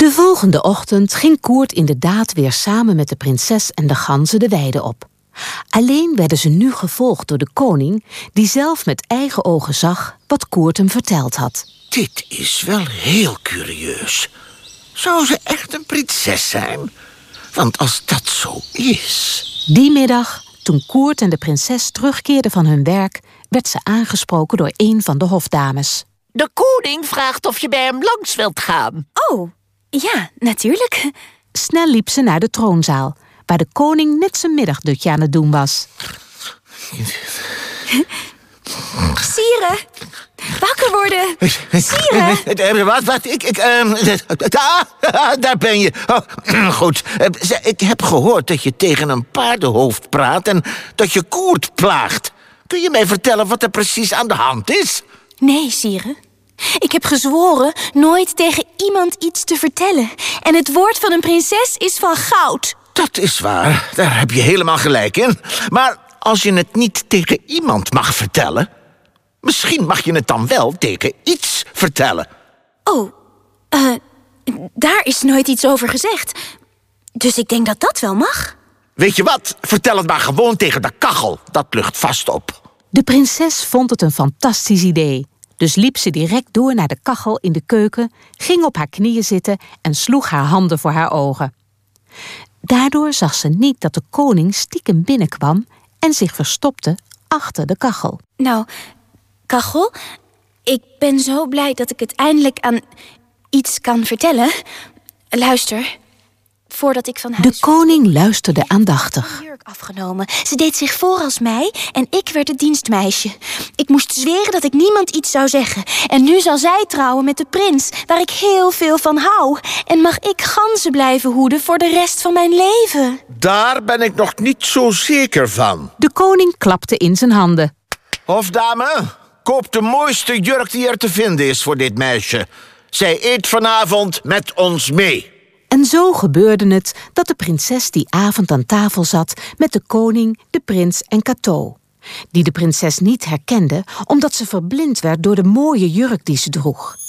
De volgende ochtend ging Koert inderdaad weer samen met de prinses en de ganzen de weide op. Alleen werden ze nu gevolgd door de koning, die zelf met eigen ogen zag wat Koert hem verteld had. Dit is wel heel curieus. Zou ze echt een prinses zijn? Want als dat zo is... Die middag, toen Koert en de prinses terugkeerden van hun werk, werd ze aangesproken door een van de hofdames. De koning vraagt of je bij hem langs wilt gaan. Oh, ja, natuurlijk. Snel liep ze naar de troonzaal, waar de koning net zijn middagdutje aan het doen was. Sire, wakker worden. Sire. Wat? Daar ben je. Oh, goed. Ik heb gehoord dat je tegen een paardenhoofd praat en dat je Koert plaagt. Kun je mij vertellen wat er precies aan de hand is? Nee, sire. Ik heb gezworen nooit tegen iemand iets te vertellen. En het woord van een prinses is van goud. Dat is waar. Daar heb je helemaal gelijk in. Maar als je het niet tegen iemand mag vertellen, misschien mag je het dan wel tegen iets vertellen. Oh, daar is nooit iets over gezegd. Dus ik denk dat dat wel mag. Weet je wat? Vertel het maar gewoon tegen de kachel. Dat lucht vast op. De prinses vond het een fantastisch idee. Dus liep ze direct door naar de kachel in de keuken, ging op haar knieën zitten en sloeg haar handen voor haar ogen. Daardoor zag ze niet dat de koning stiekem binnenkwam en zich verstopte achter de kachel. Nou, kachel, ik ben zo blij dat ik het eindelijk aan iets kan vertellen. Luister, voordat ik van huis... De koning luisterde aandachtig. ...jurk afgenomen. Ze deed zich voor als mij en ik werd het dienstmeisje. Ik moest zweren dat ik niemand iets zou zeggen. En nu zal zij trouwen met de prins, waar ik heel veel van hou. En mag ik ganzen blijven hoeden voor de rest van mijn leven. Daar ben ik nog niet zo zeker van. De koning klapte in zijn handen. Hofdame, koop de mooiste jurk die er te vinden is voor dit meisje. Zij eet vanavond met ons mee. En zo gebeurde het dat de prinses die avond aan tafel zat met de koning, de prins en Cateau, die de prinses niet herkende omdat ze verblind werd door de mooie jurk die ze droeg.